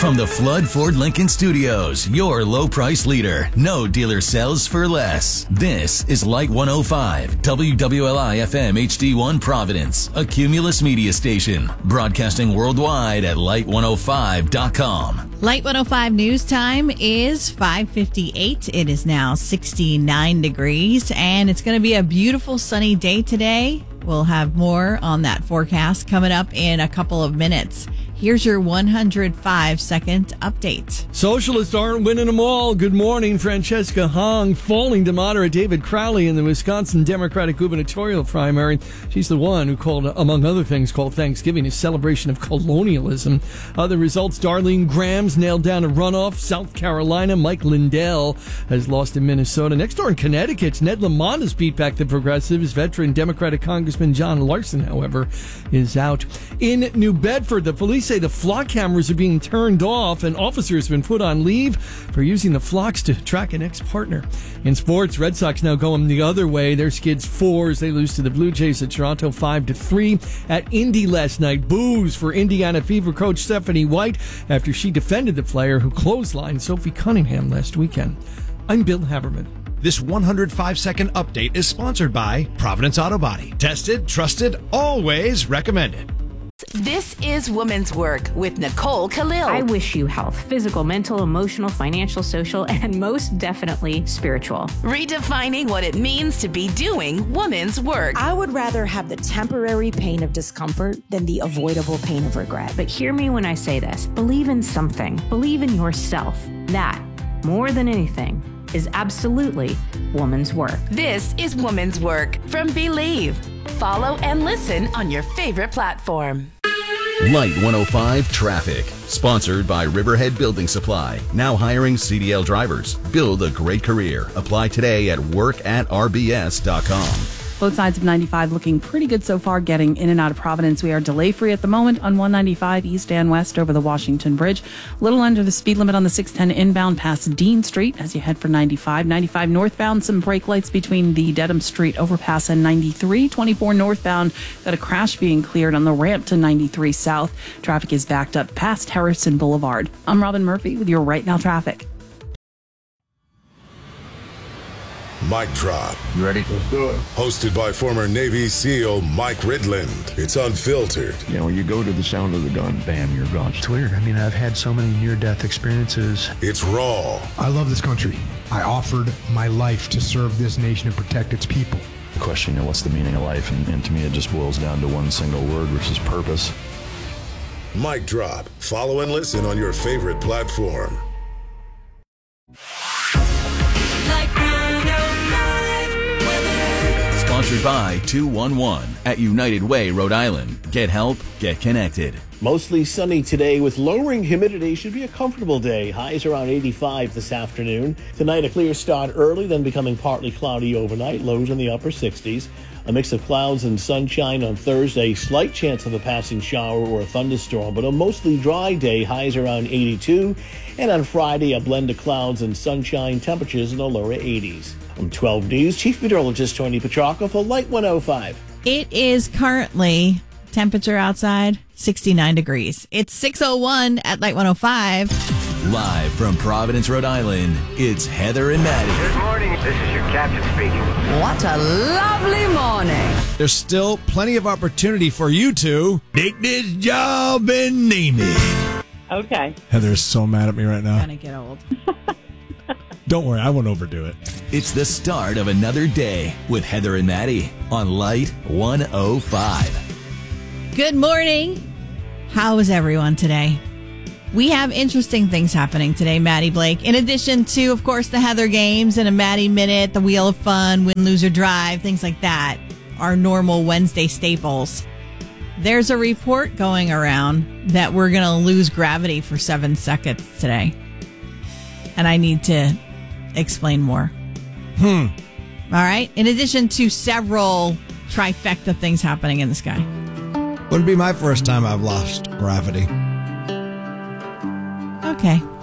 From the Flood Ford Lincoln Studios, your low price leader. No dealer sells for less. This is Light 105, WWLI FM HD1 Providence, a Cumulus media station. Broadcasting worldwide at light105.com. Light 105 news time is 5:58. It is now 69 degrees, and it's going to be a beautiful sunny day today. We'll have more on that forecast coming up in a couple of minutes. Here's your 105-second update. Socialists aren't winning them all. Good morning. Francesca Hong falling to moderate David Crowley in the Wisconsin Democratic gubernatorial primary. She's the one who called, among other things, called Thanksgiving a celebration of colonialism. Other results, Darlene Graham's nailed down a runoff. South Carolina, Mike Lindell has lost in Minnesota. Next door in Connecticut, Ned Lamont has beat back the progressives. Veteran Democratic Congressman John Larson, however, is out. In New Bedford, the police say the flock cameras are being turned off and officers have been put on leave for using the flocks to track an ex-partner. In sports, Red Sox now going the other way. Their Skids 4 as they lose to the Blue Jays at Toronto 5-3. At Indy last night, boos for Indiana Fever coach Stephanie White after she defended the player who clotheslined Sophie Cunningham last weekend. I'm Bill Haberman. This 105-second update is sponsored by Providence Auto Body. Tested, trusted, always recommended. This is Women's Work with Nicole Khalil. I wish you health, physical, mental, emotional, financial, social, and most definitely spiritual. Redefining what it means to be doing women's work. I would rather have the temporary pain of discomfort than the avoidable pain of regret. But hear me when I say this. Believe in something. Believe in yourself. That, more than anything, is absolutely woman's work. This is Women's Work from Believe. Follow and listen on your favorite platform. Light 105 Traffic. Sponsored by Riverhead Building Supply. Now hiring CDL drivers. Build a great career. Apply today at work@rbs.com. Both sides of 95 looking pretty good so far getting in and out of Providence. We are delay-free at the moment on 195 east and west over the Washington Bridge. A little under the speed limit on the 610 inbound past Dean Street as you head for 95. 95 northbound, some brake lights between the Dedham Street overpass and 93. 24 northbound, got a crash being cleared on the ramp to 93 south. Traffic is backed up past Harrison Boulevard. I'm Robin Murphy with your Right Now traffic. Mic Drop. You ready? Let's do it. Hosted by former Navy SEAL Mike Ridland. It's unfiltered. You know, when you go to the sound of the gun, bam, you're gone. It's weird. I mean, I've had so many near-death experiences. It's raw. I love this country. I offered my life to serve this nation and protect its people. The question, you know, what's the meaning of life? And to me, it just boils down to one single word, which is purpose. Mic Drop. Follow and listen on your favorite platform. Sponsored by 211 at United Way, Rhode Island. Get help, get connected. Mostly sunny today with lowering humidity. Should be a comfortable day. Highs around 85 this afternoon. Tonight a clear start early, then becoming partly cloudy overnight. Lows in the upper 60s. A mix of clouds and sunshine on Thursday. Slight chance of a passing shower or a thunderstorm, but a mostly dry day. Highs around 82. And on Friday, a blend of clouds and sunshine. Temperatures in the lower 80s. On 12 News, Chief Meteorologist Tony Petrarca for Light 105. It is currently temperature outside 69 degrees. It's 6:01 at Light 105. Live from Providence, Rhode Island, it's Heather and Maddie. Good morning. This is your captain speaking. What a lovely morning. There's still plenty of opportunity for you to take this job and name it. Okay. Heather is so mad at me right now. Gonna get old. Don't worry, I won't overdo it. It's the start of another day with Heather and Maddie on Light 105. Good morning. How is everyone today? We have interesting things happening today, Maddie Blake. In addition to, of course, the Heather Games and a Maddie Minute, the Wheel of Fun, Win, Lose, or Drive, things like that, our normal Wednesday staples. There's a report going around that we're going to lose gravity for 7 seconds today. And I need to explain more. All right. In addition to several trifecta things happening in the sky. Wouldn't be my first time I've lost gravity. Okay.